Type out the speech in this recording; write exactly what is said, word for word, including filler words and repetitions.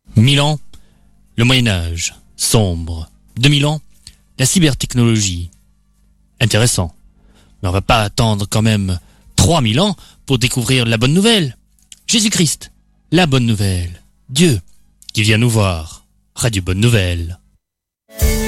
Mille ans, le Moyen-Âge, sombre. Deux mille ans, la cybertechnologie. Intéressant. Mais on va pas attendre quand même trois mille ans pour découvrir la bonne nouvelle. Jésus-Christ, la bonne nouvelle. Dieu, qui vient nous voir. Radio Bonne Nouvelle.